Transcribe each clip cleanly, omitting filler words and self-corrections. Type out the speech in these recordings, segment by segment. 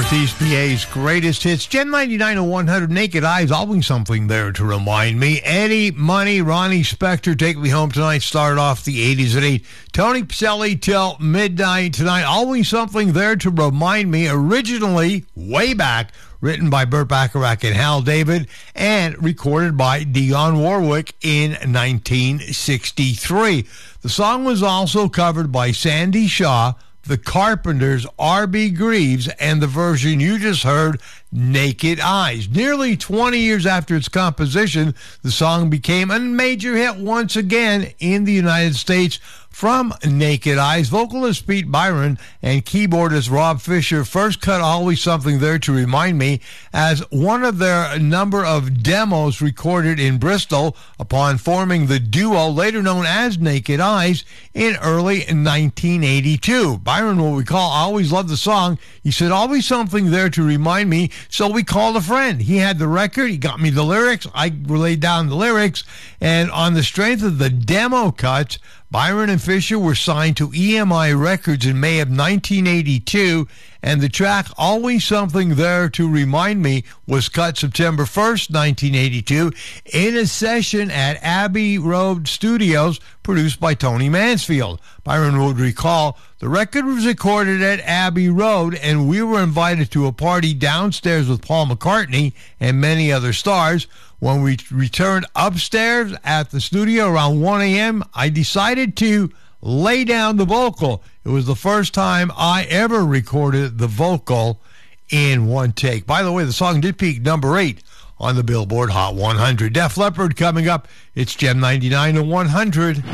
Northeast PA's greatest hits. Gem 99 to 100, Naked Eyes, always something there to remind me. Eddie Money, Ronnie Spector, Take Me Home Tonight, started off the 80s at 8. Tony Pacelli till midnight tonight, always something there to remind me. Originally, way back, written by Burt Bacharach and Hal David, and recorded by Dionne Warwick in 1963. The song was also covered by Sandy Shaw, The Carpenters, R.B. Greaves, and the version you just heard, Naked Eyes. Nearly 20 years after its composition, the song became a major hit once again in the United States from Naked Eyes. Vocalist Pete Byron and keyboardist Rob Fisher first cut Always Something There to Remind Me as one of their number of demos recorded in Bristol upon forming the duo later known as Naked Eyes in early 1982. Byron will recall, I always loved the song. He said, always something there to remind me, so we called a friend. He had the record. He got me the lyrics. I laid down the lyrics. And on the strength of the demo cuts, Byron and Fisher were signed to EMI Records in May of 1982, and the track Always Something There to Remind Me was cut September 1st, 1982, in a session at Abbey Road Studios, produced by Tony Mansfield. Byron would recall, the record was recorded at Abbey Road, and we were invited to a party downstairs with Paul McCartney and many other stars. When we returned upstairs at the studio around 1 a.m., I decided to lay down the vocal. It was the first time I ever recorded the vocal in one take. By the way, the song did peak number 8 on the Billboard Hot 100. Def Leppard coming up. It's Gem 99 to 100. Rain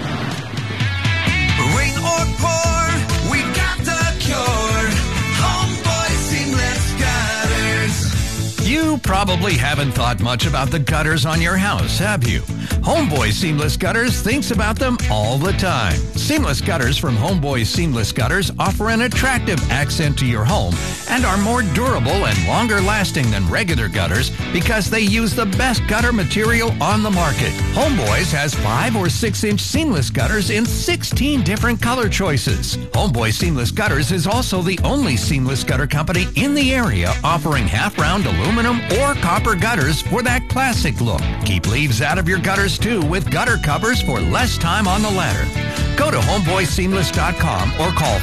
or pour, we got the cure. Homeboy Seamless Gutters. You probably haven't thought much about the gutters on your house, have you? Homeboy Seamless Gutters thinks about them all the time. Seamless Gutters from Homeboy Seamless Gutters offer an attractive accent to your home and are more durable and longer lasting than regular gutters because they use the best gutter material on the market. Homeboys has 5 or 6 inch seamless gutters in 16 different color choices. Homeboy Seamless Gutters is also the only seamless gutter company in the area offering half-round aluminum or copper gutters for that classic look. Keep leaves out of your gutters too with gutter covers for less time on the ladder. Go to homeboyseamless.com or call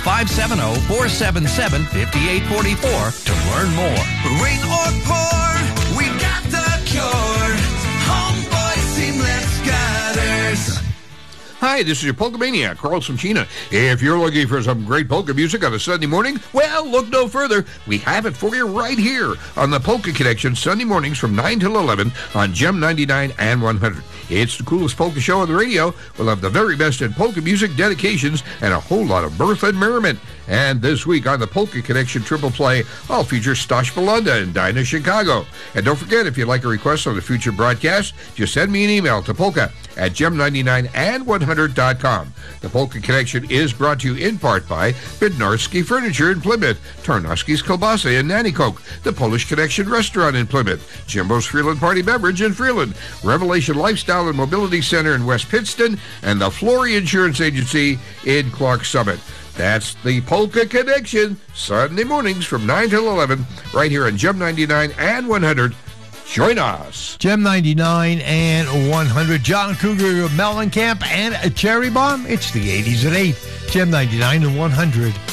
570-477-5844 to learn more. Rain or pour, we got the cure. Homeboy Seamless Gutters. Hi, this is your Polka Maniac, Carl China. If you're looking for some great polka music on a Sunday morning, well, look no further. We have it for you right here on the Polka Connection, Sunday mornings from 9 till 11 on Gem 99 and 100. It's the coolest polka show on the radio. We'll have the very best in polka music, dedications, and a whole lot of mirth and merriment. And this week on the Polka Connection Triple Play, I'll feature Stosh Belunda and Dinah Chicago. And don't forget, if you'd like a request on the future broadcast, just send me an email to polka@gem99and100.com. The Polka Connection is brought to you in part by Bednarski Furniture in Plymouth, Tarnowski's Kielbasa in Nanticoke, the Polish Connection Restaurant in Plymouth, Jimbo's Freeland Party Beverage in Freeland, Revelation Lifestyle and Mobility Center in West Pittston, and the Flory Insurance Agency in Clark Summit. That's the Polka Connection, Sunday mornings from 9 till 11, right here on Gem 99 and 100. Join us. Gem 99 and 100. John Cougar of Mellencamp and a Cherry Bomb. It's the 80s at 8. Gem 99 and 100.